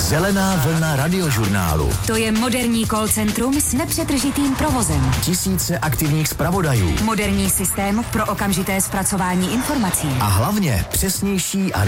Zelená vlna radiožurnálu. To je moderní call centrum s nepřetržitým provozem. Tisíce aktivních zpravodajů. Moderní systém pro okamžité zpracování informací. A hlavně přesnější a